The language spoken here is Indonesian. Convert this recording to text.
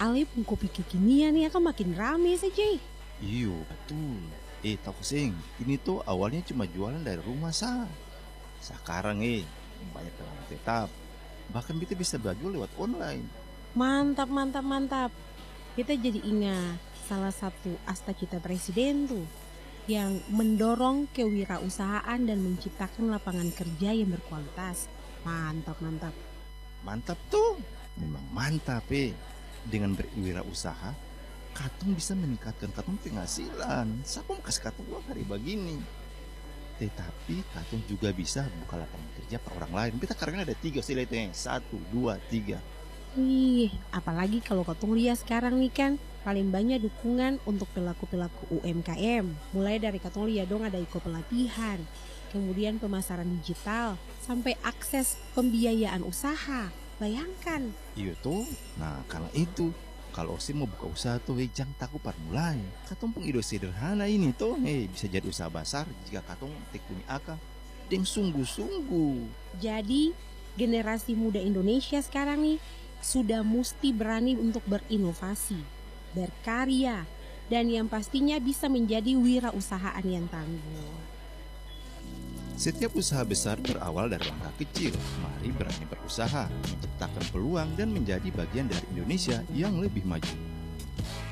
Ale pun kopi kekinian nih akan makin rame saja. Iyo, betul. Tahu sing, ini tuh awalnya cuma jualan dari rumah Sekarang banyak pelanggan tetap. Bahkan kita bisa baju lewat online. Mantap, mantap, mantap. Kita jadi ingat salah satu asta cita presiden tuh yang mendorong kewirausahaan dan menciptakan lapangan kerja yang berkualitas. Mantap, mantap. Mantap tuh, memang mantap Dengan berwirausaha, katong bisa meningkatkan katong penghasilan. Siapa mau kasih katong uang hari begini? Tetapi katong juga bisa buka lapangan kerja per orang lain. Kita karena ada 3 sila itu 1, 2, 3. Wih, apalagi kalau katong lihat sekarang nih kan, paling banyak dukungan untuk pelaku-pelaku UMKM. Mulai dari katong lihat dong ada ikut pelatihan, kemudian pemasaran digital, sampai akses pembiayaan usaha. Bayangkan. Iya tuh, nah karena itu kalau mau buka usaha tuh jangan takut mulai. Katong pun ide sederhana ini tuh bisa jadi usaha besar jika katong tekuni akal dan sungguh-sungguh. Jadi generasi muda Indonesia sekarang nih sudah mesti berani untuk berinovasi, berkarya, dan yang pastinya bisa menjadi wirausahaan yang tangguh. Setiap usaha besar berawal dari langkah kecil. Mari berani berusaha, menciptakan peluang dan menjadi bagian dari Indonesia yang lebih maju.